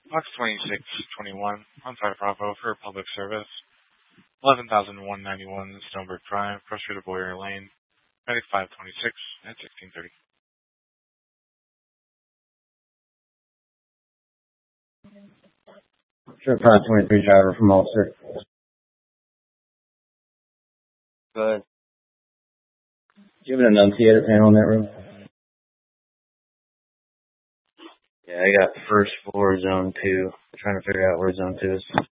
Box 2621, on 5 Bravo for public service. 11,191 Stonebrook Drive, Frustrated Boyer Lane, Medic 526 at 1630. Trip 523 driver from Ulster. Go ahead. Do you have an annunciator panel in that room? Yeah, I got first floor, zone 2. I'm trying to figure out where zone 2 is.